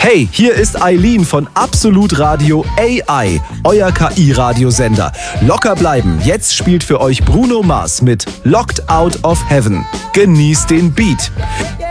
Hey, hier ist Eileen von Absolut Radio AI, euer KI-Radiosender. Locker bleiben, jetzt spielt für euch Bruno Mars mit Locked Out of Heaven. Genießt den Beat.